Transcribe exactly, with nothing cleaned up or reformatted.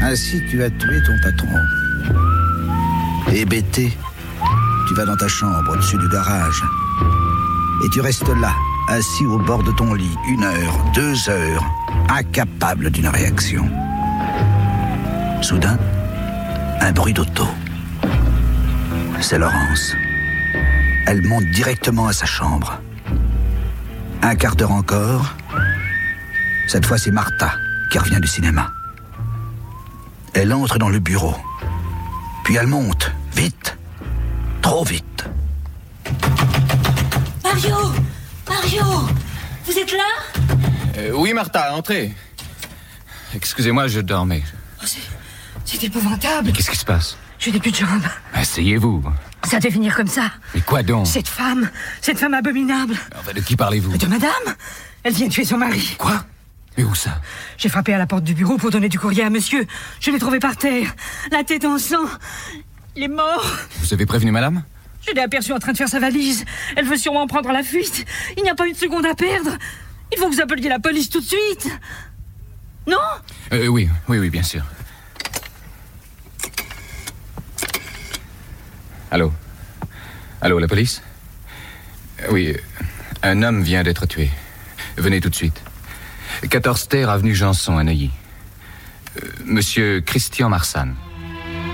Ainsi, tu as tué ton patron. Hébété, tu vas dans ta chambre au-dessus du garage. Et tu restes là, assis au bord de ton lit, une heure, deux heures, incapable d'une réaction. Soudain, un bruit d'auto. C'est Laurence. Elle monte directement à sa chambre. Un quart d'heure encore. Cette fois, c'est Martha qui revient du cinéma. Elle entre dans le bureau. Puis elle monte, vite, trop vite. Mario! Mario! Vous êtes là? euh, Oui, Martha, entrez. Excusez-moi, je dormais. Oh, c'est... c'est épouvantable. Qu'est-ce qui se passe? Je n'ai plus de jambes. Asseyez-vous. Ça devait finir comme ça. Mais quoi donc? Cette femme, cette femme abominable. Enfin, de qui parlez-vous? De madame. Elle vient de tuer son mari. Quoi? Mais où ça? J'ai frappé à la porte du bureau pour donner du courrier à monsieur. Je l'ai trouvé par terre, la tête en sang. Il est mort. Vous avez prévenu madame? Je l'ai aperçu en train de faire sa valise. Elle veut sûrement prendre la fuite. Il n'y a pas une seconde à perdre. Il faut que vous appeliez la police tout de suite. Non? euh, Oui, oui, oui, bien sûr. Allô? Allô, la police? Oui, un homme vient d'être tué. Venez tout de suite. quatorze terre, avenue Janson, à Neuilly. Euh, Monsieur Christian Marsanne.